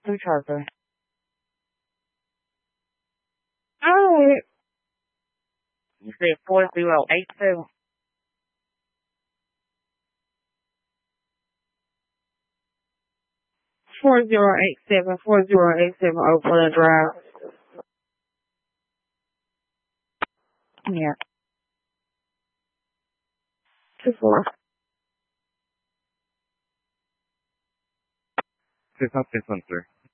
Who charger? Alright. You said 4087. 4087 Oakland Drive. Yeah. 24. Say something, sir.